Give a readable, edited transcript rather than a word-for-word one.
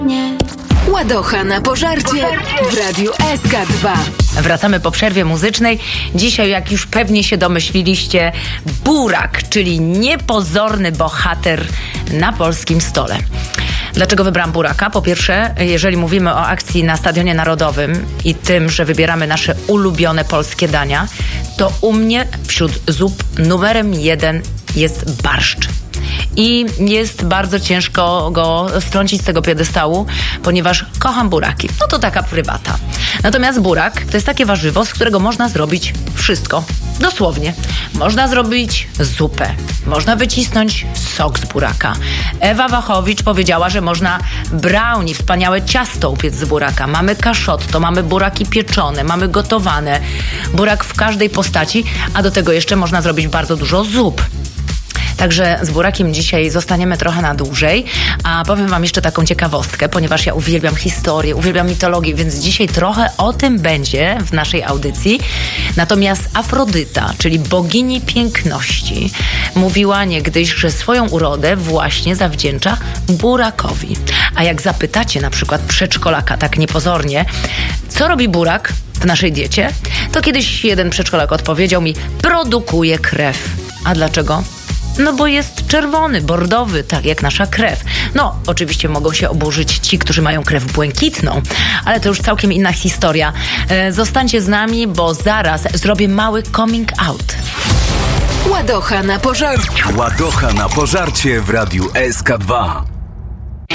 Ładocha na pożarcie w Radiu SK2. Wracamy po przerwie muzycznej. Dzisiaj, jak już pewnie się domyśliliście, burak, czyli niepozorny bohater na polskim stole. Dlaczego wybrałam buraka? Po pierwsze, jeżeli mówimy o akcji na Stadionie Narodowym i tym, że wybieramy nasze ulubione polskie dania, to u mnie wśród zup numerem 1 jest barszcz. I jest bardzo ciężko go strącić z tego piedestału, ponieważ kocham buraki. No to taka prywata. Natomiast burak to jest takie warzywo, z którego można zrobić wszystko. Dosłownie. Można zrobić zupę. Można wycisnąć sok z buraka. Ewa Wachowicz powiedziała, że można brownie, wspaniałe ciasto upiec z buraka. Mamy kaszotto, mamy buraki pieczone, mamy gotowane. Burak w każdej postaci, a do tego jeszcze można zrobić bardzo dużo zup. Także z burakiem dzisiaj zostaniemy trochę na dłużej, a powiem wam jeszcze taką ciekawostkę, ponieważ ja uwielbiam historię, uwielbiam mitologię, więc dzisiaj trochę o tym będzie w naszej audycji. Natomiast Afrodyta, czyli bogini piękności, mówiła niegdyś, że swoją urodę właśnie zawdzięcza burakowi. A jak zapytacie na przykład przedszkolaka tak niepozornie, co robi burak w naszej diecie, to kiedyś jeden przedszkolak odpowiedział mi: produkuje krew. A dlaczego? No bo jest czerwony, bordowy, tak jak nasza krew. No, oczywiście mogą się oburzyć ci, którzy mają krew błękitną, ale to już całkiem inna historia. Zostańcie z nami, bo zaraz zrobię mały coming out. Ładocha na pożarcie. Ładocha na pożarcie w Radiu SK2.